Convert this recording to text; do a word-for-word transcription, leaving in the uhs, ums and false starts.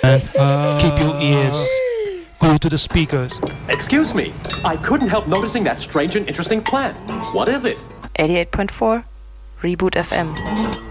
And uh, keep your ears glued to the speakers. Excuse me, I couldn't help noticing that strange and interesting plant. What is it? eighty-eight point four Reboot F M.